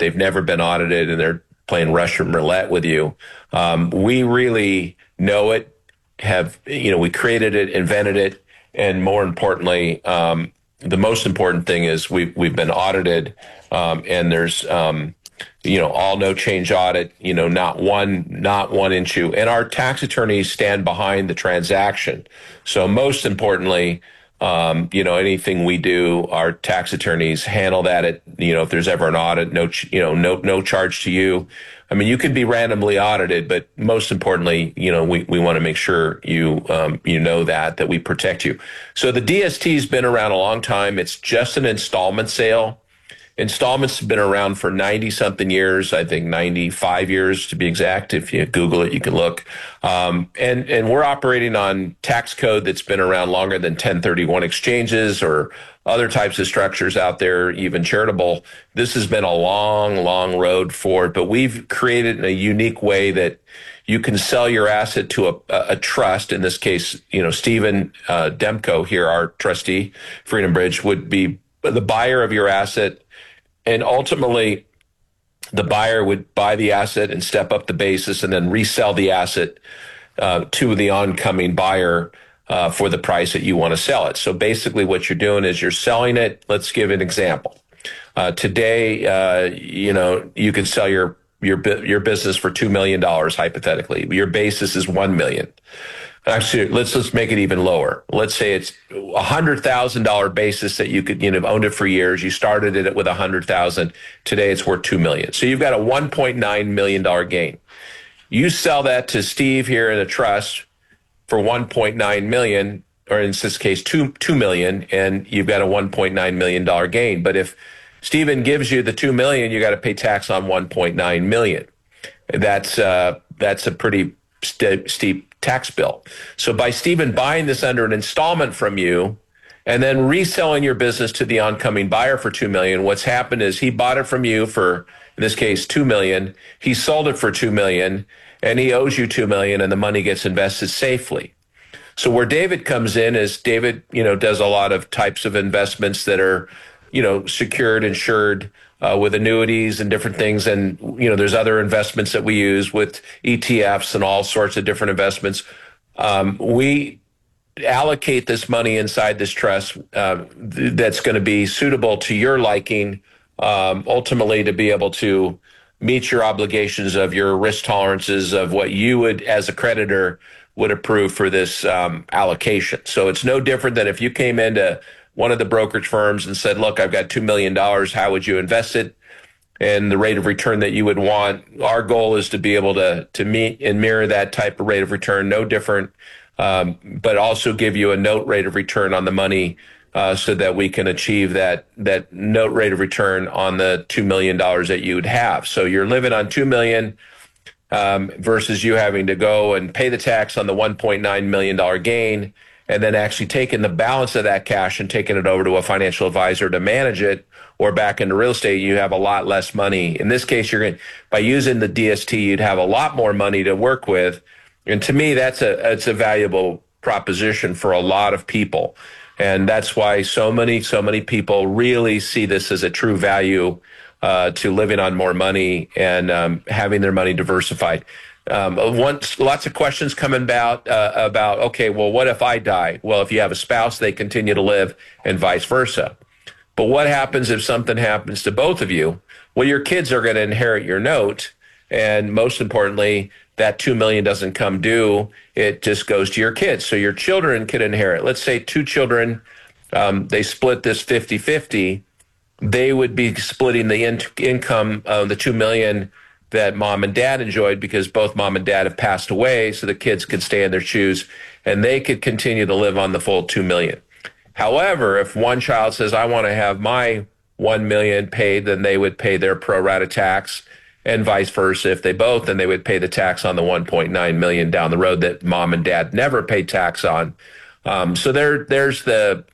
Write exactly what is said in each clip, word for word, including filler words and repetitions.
they've never been audited and they're playing Russian roulette with you. Um, we really know it, have, you know, we created it, invented it. And more importantly, um, the most important thing is we've, we've been audited, um, and there's, um, you know, all no change audit, you know, not one, not one issue. And our tax attorneys stand behind the transaction. So most importantly, um, you know, anything we do, our tax attorneys handle that. At, you know, if there's ever an audit, no, you know, no, no charge to you. I mean, you could be randomly audited, but most importantly, you know, we, we want to make sure you, um, you know, that, that we protect you. So the D S T has been around a long time. It's just an installment sale. Installments have been around for ninety something years. I think ninety-five years to be exact. If you Google it, you can look. Um, and, and we're operating on tax code that's been around longer than ten thirty-one exchanges or other types of structures out there, even charitable. This has been a long, long road forward, but we've created in a unique way that you can sell your asset to a, a trust. In this case, you know, Stephen uh, Demko here, our trustee, Freedom Bridge, would be the buyer of your asset. And ultimately, the buyer would buy the asset and step up the basis and then resell the asset uh, to the oncoming buyer uh, for the price that you want to sell it. So basically what you're doing is you're selling it. Let's give an example. Uh, today, uh, you know, you can sell your your your business for two million dollars, hypothetically. Your basis is one million dollars. Actually, let's let's make it even lower. Let's say it's a one hundred thousand dollars basis that you could, you know, owned it for years. You started it with one hundred thousand dollars. Today it's worth two million dollars. So you've got a one point nine million dollars gain. You sell that to Steve here in a trust for one point nine million dollars, or in this case, two, two million dollars, and you've got a one point nine million dollars gain. But if Stephen gives you the two million dollars, you got to pay tax on one point nine million dollars. That's, uh, that's a pretty st- steep tax bill. So by Stephen buying this under an installment from you and then reselling your business to the oncoming buyer for two million dollars, what's happened is he bought it from you for, in this case, two million dollars. He sold it for two million dollars and he owes you two million dollars, and the money gets invested safely. So where David comes in is David, you know, does a lot of types of investments that are, you know, secured, insured, Uh, with annuities and different things. And, you know, there's other investments that we use with E T Fs and all sorts of different investments. Um, we allocate this money inside this trust uh, th- that's going to be suitable to your liking, um, ultimately to be able to meet your obligations of your risk tolerances of what you would, as a creditor, would approve for this um, allocation. So it's no different than if you came into one of the brokerage firms and said, look, I've got two million dollars. How would you invest it? And the rate of return that you would want. Our goal is to be able to, to meet and mirror that type of rate of return, no different, um, but also give you a note rate of return on the money uh, so that we can achieve that, that note rate of return on the two million dollars that you would have. So you're living on two million dollars um, versus you having to go and pay the tax on the one point nine million dollars gain, and then actually taking the balance of that cash and taking it over to a financial advisor to manage it, or back into real estate, you have a lot less money. In this case, you're going, by using the D S T, you'd have a lot more money to work with. And to me, that's a, it's a valuable proposition for a lot of people. And that's why so many, so many people really see this as a true value uh, to living on more money and um, having their money diversified. Um, once, lots of questions coming about, uh, about, okay, well, what if I die? Well, if you have a spouse, they continue to live, and vice versa. But what happens if something happens to both of you? Well, your kids are going to inherit your note. And most importantly, that two million dollars doesn't come due. It just goes to your kids. So your children can inherit. Let's say two children, um, they split this fifty-fifty. They would be splitting the in- income of the two million dollars that mom and dad enjoyed, because both mom and dad have passed away, so the kids could stay in their shoes and they could continue to live on the full two million dollars. However, if one child says, I want to have my one million dollars paid, then they would pay their pro rata tax, and vice versa. If they both, then they would pay the tax on the one point nine million dollars down the road that mom and dad never paid tax on. Um, so there, there's the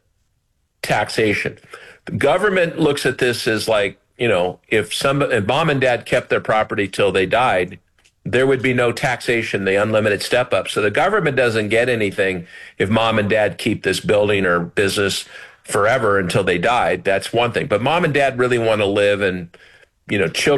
taxation. The government looks at this as like, you know, if some, if mom and dad kept their property till they died, there would be no taxation, the unlimited step up. So the government doesn't get anything if mom and dad keep this building or business forever until they died. That's one thing. But mom and dad really want to live, and, you know, children